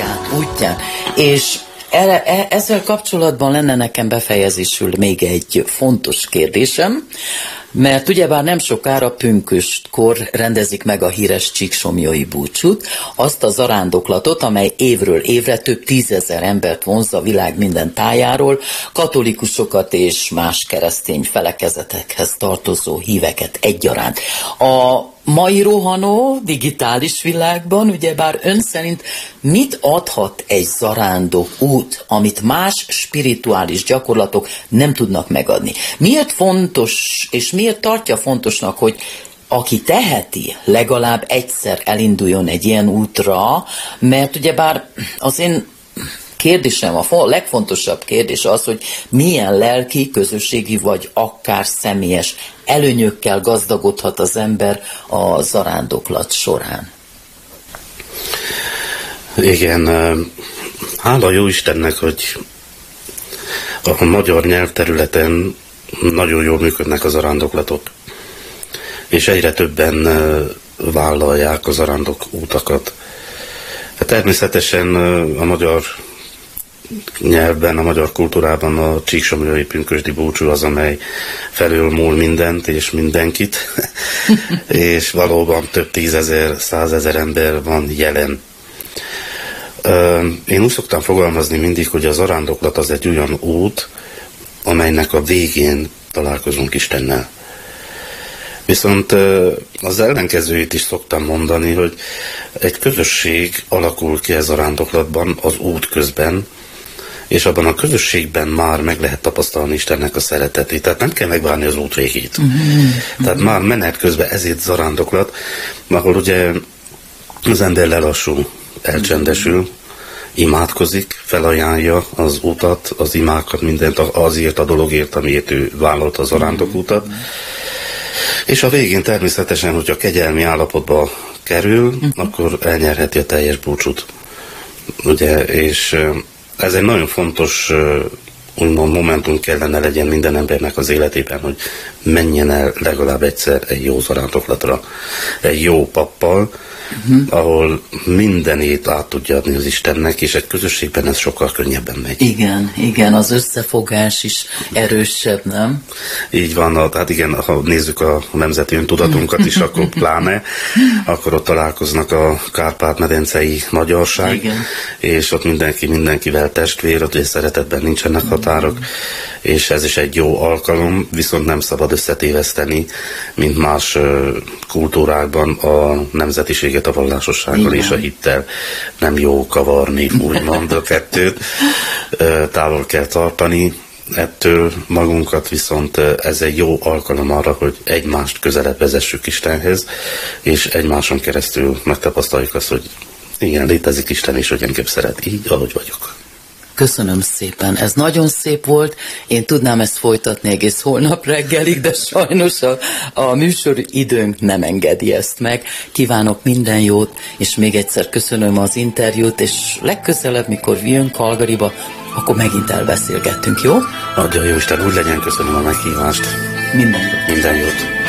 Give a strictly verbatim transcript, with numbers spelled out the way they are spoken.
útján, útján. És erre, e, ezzel kapcsolatban lenne nekem befejezésül még egy fontos kérdésem, mert ugyebár nem sokára pünköstkor rendezik meg a híres csíksomlyai búcsút, azt a zarándoklatot, amely évről évre több tízezer embert vonz a világ minden tájáról, katolikusokat és más keresztény felekezetekhez tartozó híveket egyaránt. A mai rohanó digitális világban, ugyebár ön szerint mit adhat egy zarándok út, amit más spirituális gyakorlatok nem tudnak megadni? Miért fontos, és miért tartja fontosnak, hogy aki teheti, legalább egyszer elinduljon egy ilyen útra, mert ugyebár az én kérdésem, a legfontosabb kérdés az, hogy milyen lelki, közösségi vagy akár személyes előnyökkel gazdagodhat az ember a zarándoklat során. Igen, hála jó Istennek, hogy a magyar nyelvterületen nagyon jól működnek a zarándoklatok, és egyre többen vállalják a zarándok útakat. Természetesen a magyar nyelvben, a magyar kultúrában a csíksomlyai pünkösdi búcsú az, amely felülmúl mindent és mindenkit, és valóban több tízezer, százezer ember van jelen. Én úgy szoktam fogalmazni mindig, hogy a zarándoklat az egy olyan út, amelynek a végén találkozunk Istennel. Viszont az ellenkezőjét is szoktam mondani, hogy egy közösség alakul ki a zarándoklatban az út közben, és abban a közösségben már meg lehet tapasztalni Istennek a szeretetét. Tehát nem kell megvárni az út végét. Uh-huh. Tehát már menet közben ezért zarándoklat, ahol ugye az ember lelassul, elcsendesül, imádkozik, felajánlja az utat, az imákat, mindent azért a dologért, amiért ő vállalta az zarándokútat. Uh-huh. És a végén természetesen, hogyha kegyelmi állapotba kerül, uh-huh. akkor elnyerheti a teljes búcsút. Ugye, és ez egy nagyon fontos úgymond momentum kellene legyen minden embernek az életében, hogy menjen el legalább egyszer egy jó zarándoklatra, egy jó pappal, uh-huh. ahol mindenét át tudja adni az Istennek, és egy közösségben ez sokkal könnyebben megy. Igen, igen, az összefogás is erősebb, nem? Így van, tehát igen, ha nézzük a nemzeti öntudatunkat is, akkor pláne, akkor ott találkoznak a Kárpát-medencei magyarság, igen. és ott mindenki mindenkivel testvér, ott és szeretetben nincsenek határok, és ez is egy jó alkalom, viszont nem szabad összetéveszteni, mint más kultúrákban a nemzetiséget a vallásossággal és a hittel. Nem jó kavarni, úgymond a kettőt. Távol kell tartani ettől magunkat, viszont ez egy jó alkalom arra, hogy egymást közelebb vezessük Istenhez, és egymáson keresztül megtapasztaljuk azt, hogy igen, létezik Isten, és hogy engem szeret így, ahogy vagyok. Köszönöm szépen, ez nagyon szép volt, én tudnám ezt folytatni egész holnap reggelig, de sajnos a, a műsor időnk nem engedi ezt meg. Kívánok minden jót, és még egyszer köszönöm az interjút, és legközelebb, mikor jön Calgaryba, akkor megint elbeszélgettünk, jó? Adja jó Isten, úgy legyen, köszönöm a meghívást. Minden jót. Minden jót.